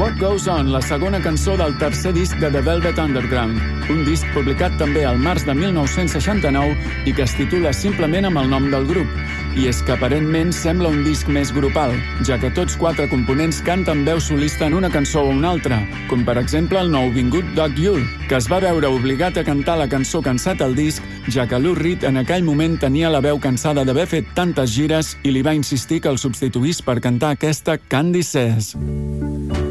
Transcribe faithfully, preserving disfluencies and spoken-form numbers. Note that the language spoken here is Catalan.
What Goes On, la segona cançó del tercer disc de The Velvet Underground, un disc publicat també al març de mil nou-cents seixanta-nou i que es titula simplement amb el nom del grup. I és que aparentment sembla un disc més grupal, ja que tots quatre components canten veu solista en una cançó o una altra, com per exemple el nouvingut Doug Yule, que es va veure obligat a cantar la cançó cansat al disc, ja que Lou Reed en aquell moment tenia la veu cansada d'haver fet tantes gires i li va insistir que el substituís per cantar aquesta Candy Says.